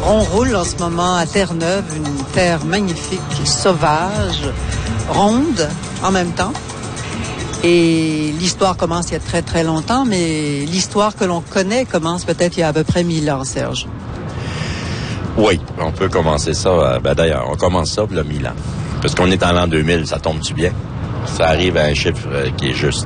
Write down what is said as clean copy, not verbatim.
On roule en ce moment à Terre-Neuve, une terre magnifique, sauvage, ronde en même temps. Et l'histoire commence il y a très très longtemps, mais l'histoire que l'on connaît commence peut-être il y a à peu près 1000 ans, Serge. Oui, on peut commencer ça. D'ailleurs, on commence ça pour le 1000 ans. Parce qu'on est en l'an 2000, ça tombe-tu bien? Ça arrive à un chiffre qui est juste.